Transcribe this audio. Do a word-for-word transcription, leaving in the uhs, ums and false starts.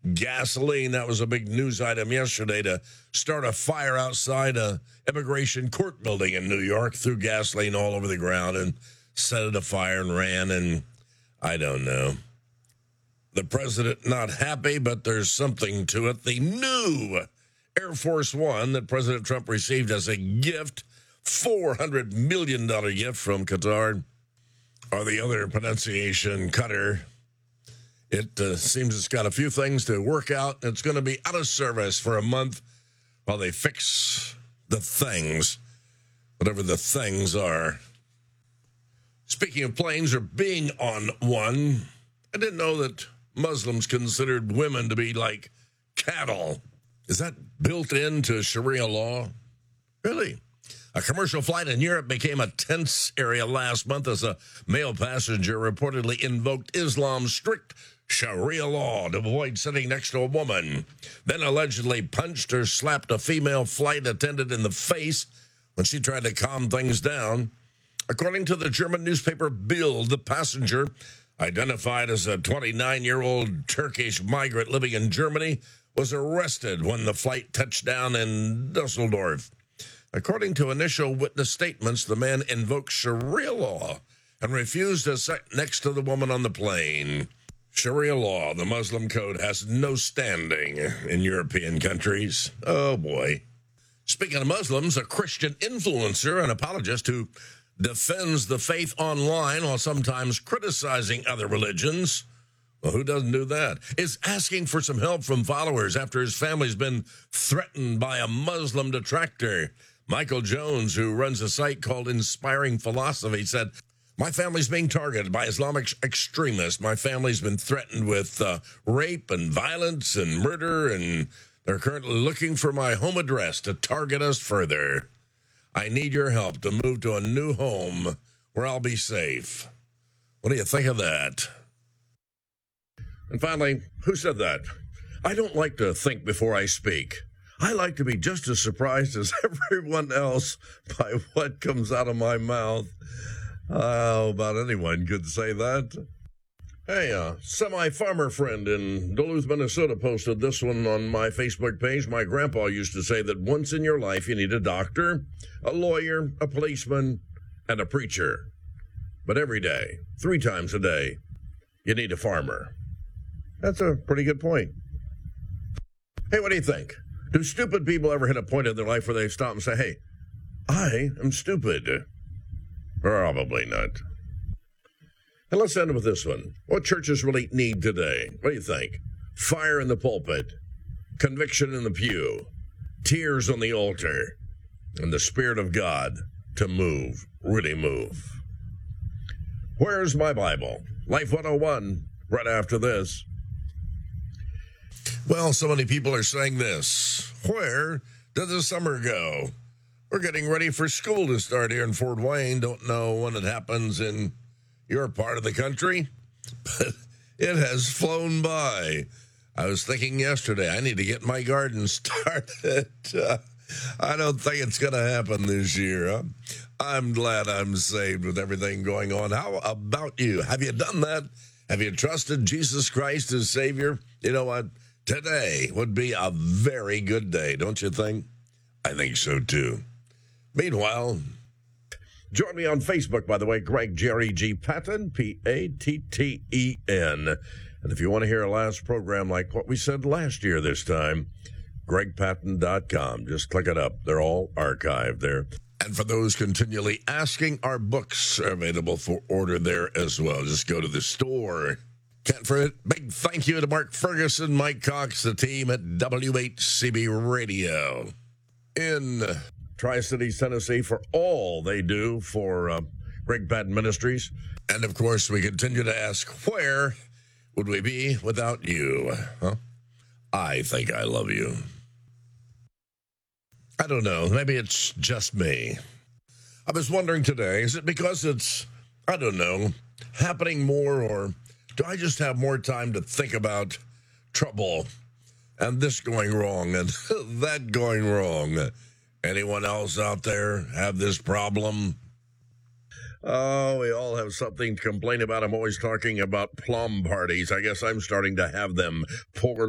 gasoline. That was a big news item yesterday to start a fire outside a immigration court building in New York, threw gasoline all over the ground and set it afire and ran. And I don't know. The president not happy, but there's something to it. The new Air Force One that President Trump received as a gift, four hundred million dollars gift from Qatar, or the other pronunciation, Qatar. It uh, seems it's got a few things to work out. It's going to be out of service for a month while they fix the things, whatever the things are. Speaking of planes or being on one, I didn't know that Muslims considered women to be like cattle. Is that built into Sharia law? Really? A commercial flight in Europe became a tense area last month as a male passenger reportedly invoked Islam's strict Sharia law to avoid sitting next to a woman, then allegedly punched or slapped a female flight attendant in the face when she tried to calm things down. According to the German newspaper Bild, the passenger, identified as a twenty-nine-year-old Turkish migrant living in Germany, was arrested when the flight touched down in Dusseldorf. According to initial witness statements, the man invoked Sharia law and refused to sit next to the woman on the plane. Sharia law, the Muslim code, has no standing in European countries. Oh, boy. Speaking of Muslims, a Christian influencer and apologist who defends the faith online while sometimes criticizing other religions, well, who doesn't do that, is asking for some help from followers after his family's been threatened by a Muslim detractor. Michael Jones, who runs a site called Inspiring Philosophy, said, "My family's being targeted by Islamic extremists. My family's been threatened with uh, rape and violence and murder, and they're currently looking for my home address to target us further. I need your help to move to a new home where I'll be safe." What do you think of that? And finally, who said that? I don't like to think before I speak. I like to be just as surprised as everyone else by what comes out of my mouth. Oh, about anyone could say that. Hey, a semi-farmer friend in Duluth, Minnesota posted this one on my Facebook page. My grandpa used to say that once in your life you need a doctor, a lawyer, a policeman, and a preacher. But every day, three times a day, you need a farmer. That's a pretty good point. Hey, what do you think? Do stupid people ever hit a point in their life where they stop and say, hey, I am stupid? Probably not. And let's end with this one. What churches really need today? What do you think? Fire in the pulpit, conviction in the pew, tears on the altar, and the Spirit of God to move, really move. Where's my Bible? Life one oh one, right after this. Well, so many people are saying this. Where did the summer go? We're getting ready for school to start here in Fort Wayne. Don't know when it happens in your part of the country, but it has flown by. I was thinking yesterday, I need to get my garden started. Uh, I don't think it's going to happen this year. Huh? I'm glad I'm saved with everything going on. How about you? Have you done that? Have you trusted Jesus Christ as Savior? You know what? Today would be a very good day, don't you think? I think so, too. Meanwhile, join me on Facebook, by the way, Greg Jerry G. Patton, P A T T E N. And if you want to hear a last program like what we said last year this time, greg patton dot com. Just click it up. They're all archived there. And for those continually asking, our books are available for order there as well. Just go to the store. Can't forget, big thank you to Mark Ferguson, Mike Cox, the team at W H C B Radio in Tri-Cities, Tennessee, for all they do for uh, Greg Patton Ministries. And, of course, we continue to ask, where would we be without you? Huh? I think I love you. I don't know. Maybe it's just me. I was wondering today, is it because it's, I don't know, happening more, or do I just have more time to think about trouble and this going wrong and that going wrong? Anyone else out there have this problem? Oh, we all have something to complain about. I'm always talking about plum parties. I guess I'm starting to have them. Poor